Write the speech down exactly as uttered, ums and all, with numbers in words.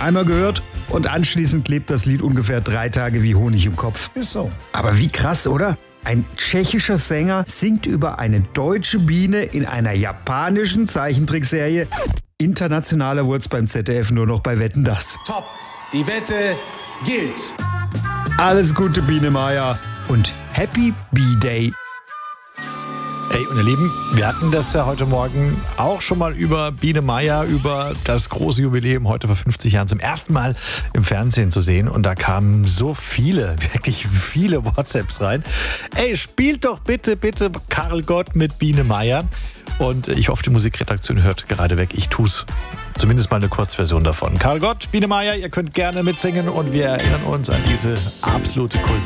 Einmal gehört und anschließend klebt das Lied ungefähr drei Tage wie Honig im Kopf. Ist so. Aber wie krass, oder? Ein tschechischer Sänger singt über eine deutsche Biene in einer japanischen Zeichentrickserie. Internationaler wurde es beim Z D F nur noch bei Wetten, dass. Top. Die Wette gilt. Alles Gute, Biene Maya. Und Happy B-Day. Hey, und ihr Lieben, wir hatten das ja heute Morgen auch schon mal über Biene Maya, über das große Jubiläum heute vor fünfzig Jahren zum ersten Mal im Fernsehen zu sehen. Und da kamen so viele, wirklich viele WhatsApps rein. Ey, spielt doch bitte, bitte Karl Gott mit Biene Maya. Und ich hoffe, die Musikredaktion hört gerade weg. Ich tu's. Zumindest mal eine Kurzversion davon. Karl Gott, Biene Maya, ihr könnt gerne mitsingen und wir erinnern uns an diese absolute Kult.